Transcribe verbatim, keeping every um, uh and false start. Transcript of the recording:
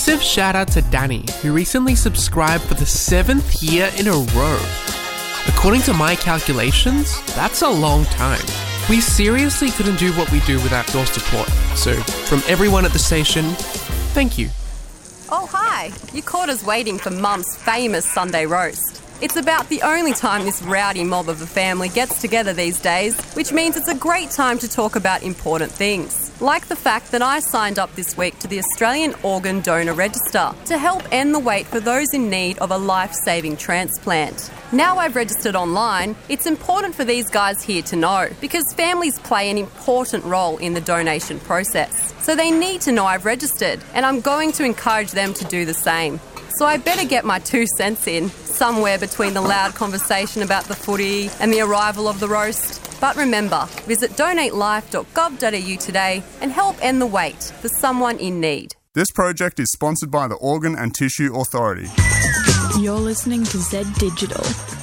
massive shout out to Danny, who recently subscribed for the seventh year in a row. According to my calculations, that's a long time. We seriously couldn't do what we do without your support. So, from everyone at the station, thank you. Oh, hi. You caught us waiting for Mum's famous Sunday roast. It's about the only time this rowdy mob of a family gets together these days, which means it's a great time to talk about important things. Like the fact that I signed up this week to the Australian Organ Donor Register to help end the wait for those in need of a life-saving transplant. Now I've registered online, it's important for these guys here to know, because families play an important role in the donation process. So they need to know I've registered, and I'm going to encourage them to do the same. So I better get my two cents in, somewhere between the loud conversation about the footy and the arrival of the roast. But remember, visit donate life dot gov dot a u today and help end the wait for someone in need. This project is sponsored by the Organ and Tissue Authority. You're listening to Z Digital.